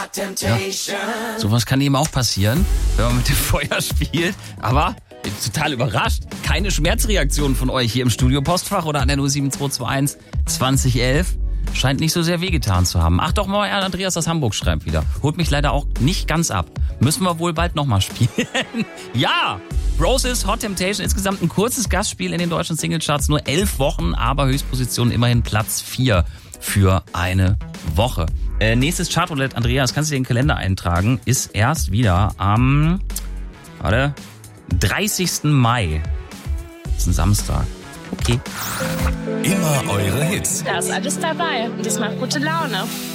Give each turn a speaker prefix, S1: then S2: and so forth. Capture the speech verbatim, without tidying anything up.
S1: Ja. Sowas kann eben auch passieren, wenn man mit dem Feuer spielt. Aber ich bin total überrascht. Keine Schmerzreaktion von euch hier im Studio Postfach oder an der null sieben zwei zwei eins zwanzig elf. Scheint nicht so sehr wehgetan zu haben. Ach doch mal, Andreas aus Hamburg schreibt wieder. Holt mich leider auch nicht ganz ab. Müssen wir wohl bald nochmal spielen. Ja! Roses Hot Temptation, insgesamt ein kurzes Gastspiel in den deutschen Singlecharts. Nur elf Wochen, aber Höchstposition immerhin Platz vier für eine Woche. Äh, nächstes Chartroulette, Andreas, kannst du dir in den Kalender eintragen, ist erst wieder am, warte, dreißigsten Mai. Das ist ein Samstag. Okay.
S2: Immer eure Hits.
S3: Da ist alles dabei und das macht gute Laune.